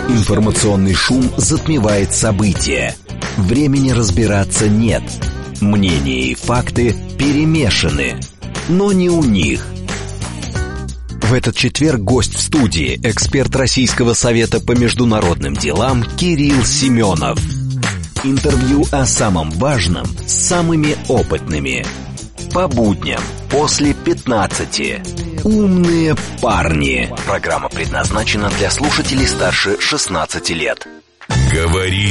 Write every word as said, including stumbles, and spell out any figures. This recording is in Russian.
Информационный шум затмевает события. Времени разбираться нет. Мнения и факты перемешаны, но не у них. В этот четверг гость в студии, эксперт Российского совета по международным делам Кирилл Семенов. Интервью о самом важном с самыми опытными. По будням после пятнадцати. Умные парни. Программа предназначена для слушателей старше шестнадцати лет. Говори